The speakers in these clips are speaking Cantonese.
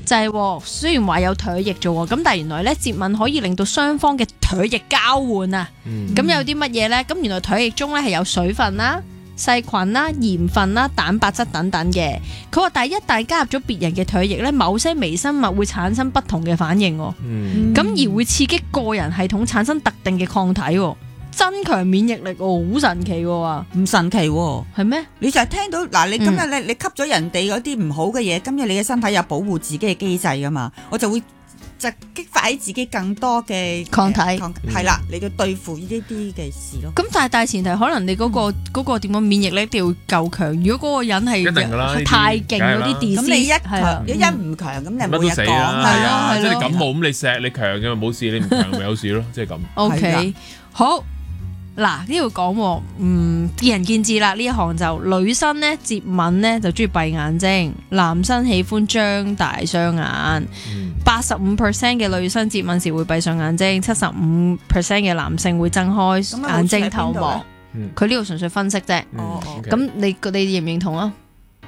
就係雖然話有唾液啫喎，咁但係原來咧接吻可以令到雙方嘅唾液交換啊。咁有啲乜嘢咧？咁原來唾液中咧係有水分啦、細菌啦、鹽分啦、蛋白質等等嘅。佢話但係一旦加入咗別人嘅唾液咧，某些微生物會產生不同嘅反應，咁而會刺激個人系統產生特定嘅抗體，增強免疫力，好神奇喎！ 唔神奇喎， 係咩？ 你就係聽到嗱，你今日咧你吸咗人哋嗰啲唔好嘅嘢，今日你嘅身體有保護自己嘅機制噶嘛，我就會就激發喺自己更多嘅抗體， 係啦，你要對付呢啲嘅事咯。 咁但係大前提可能你嗰個點講免疫力一定要夠強，如果嗰個人係太勁嗰啲 disease， 咁你一強，一唔強咁你冇嘢講， 係啊，即係你感冒咁你錫你強嘅咪冇事，你唔強咪有事咯，即係咁。 OK， 好。嗱呢度講，見仁見智啦。呢一行就女生咧接吻咧就中意閉眼睛，男生喜歡張大雙眼。85% 嘅女生接吻時會閉上眼睛，75% 嘅男性會睜開眼睛透望。佢呢度純粹分析啫。咁你認唔認同啊？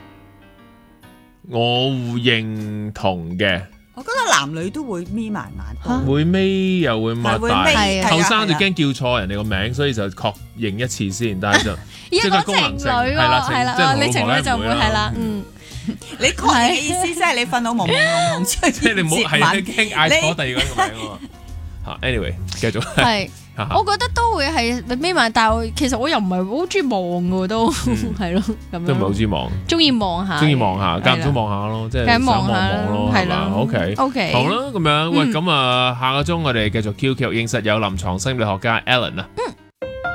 我會認同嘅。 我覺得男女都會眯埋眼， 會眯又會擘大，後生就驚叫錯人哋個名，所以就確認一次先。但係就即係功能性係啦，你情侶就會係啦，你確認嘅意思即係你瞓到朦朦朧朧， 即係你唔好係你驚嗌錯第二個人個名喎。Anyway， 繼續係。我覺得都會係眯埋，但係其實我又唔係好中意望嘅都係咯，咁樣都唔係好中意望， 中意望下， 間唔中望下咯，即係想望咯，係嘛 ？OK，好啦，咁樣喂，咁下個鐘我哋繼續 Q 劇應室有臨床心理學家 Alan 啊。